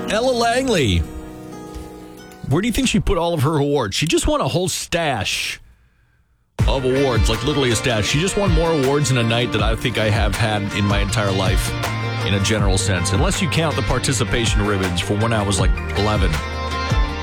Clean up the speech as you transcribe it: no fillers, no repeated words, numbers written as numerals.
Ella Langley. Where do you think she put all of her awards? She just won a whole stash of awards, like literally a stash. She just won more awards in a night than I think I have had in my entire life in a general sense. Unless you count the participation ribbons for when I was like 11.